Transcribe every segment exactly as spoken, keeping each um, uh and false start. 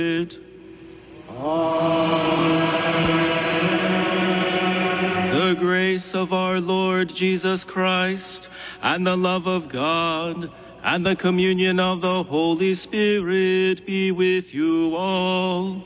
The grace of our Lord Jesus Christ, and the love of God, and the communion of the Holy Spirit be with you all.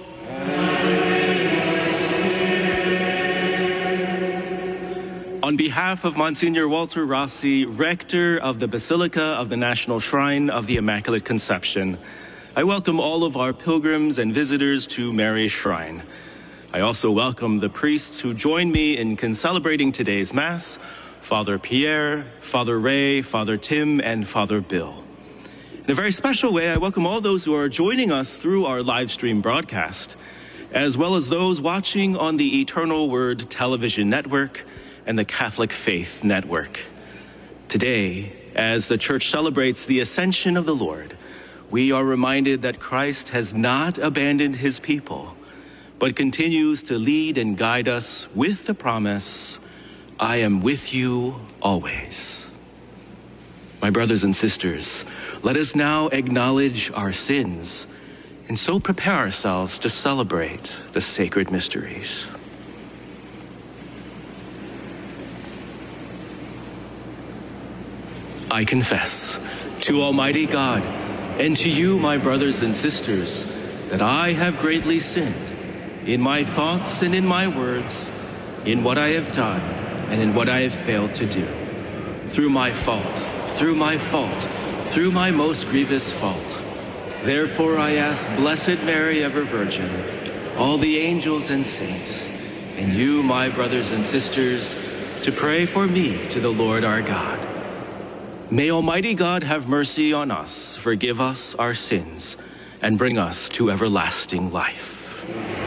On behalf of Monsignor Walter Rossi, Rector of the Basilica of the National Shrine of the Immaculate Conception, I welcome all of our pilgrims and visitors to Mary's Shrine. I also welcome the priests who join me in celebrating today's Mass, Father Pierre, Father Ray, Father Tim, and Father Bill. In a very special way, I welcome all those who are joining us through our live stream broadcast, as well as those watching on the Eternal Word Television Network and the Catholic Faith Network. Today, as the Church celebrates the Ascension of the Lord, we are reminded that Christ has not abandoned his people, but continues to lead and guide us with the promise, I am with you always. My brothers and sisters, let us now acknowledge our sins and so prepare ourselves to celebrate the sacred mysteries. I confess to Almighty God and to you, my brothers and sisters, that I have greatly sinned in my thoughts and in my words, in what I have done and in what I have failed to do. Through my fault, through my fault, through my most grievous fault. Therefore I ask Blessed Mary, ever Virgin, all the angels and saints, and you, my brothers and sisters, to pray for me to the Lord our God. May Almighty God have mercy on us, forgive us our sins, and bring us to everlasting life.